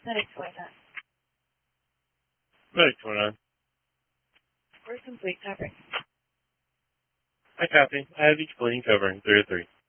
Medic 29. Medic 29. We're complete covering. I copy. I have each bleeding covering 303.